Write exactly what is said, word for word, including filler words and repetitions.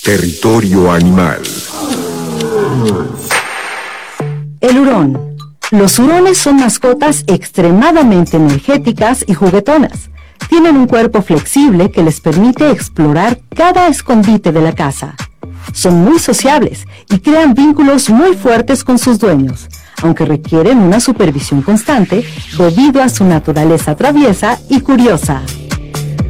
Territorio animal. El hurón. Los hurones son mascotas extremadamente energéticas y juguetonas. Tienen un cuerpo flexible que les permite explorar cada escondite de la casa. Son muy sociables y crean vínculos muy fuertes con sus dueños, aunque requieren una supervisión constante debido a su naturaleza traviesa y curiosa.